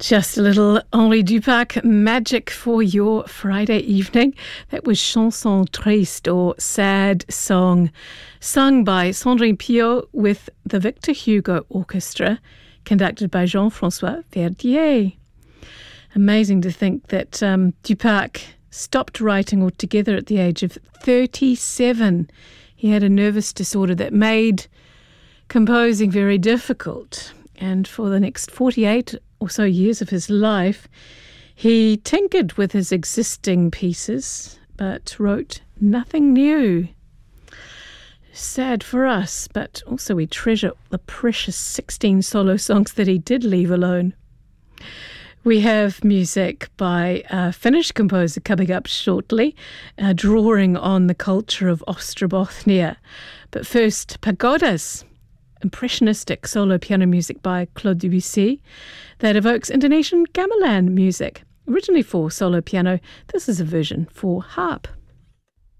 Just a little Henri Dupac magic for your Friday evening. That was Chanson Triste, or Sad Song, sung by Sandrine Piot with the Victor Hugo Orchestra, conducted by Jean-François Verdier. Amazing to think that Dupac stopped writing altogether at the age of 37. He had a nervous disorder that made composing very difficult. And for the next 48 or so years of his life, he tinkered with his existing pieces, but wrote nothing new. Sad for us, but also we treasure the precious 16 solo songs that he did leave alone. We have music by a Finnish composer coming up shortly, drawing on the culture of Ostrobothnia. But first, Pagodas, impressionistic solo piano music by Claude Debussy that evokes Indonesian gamelan music. Originally for solo piano, this is a version for harp.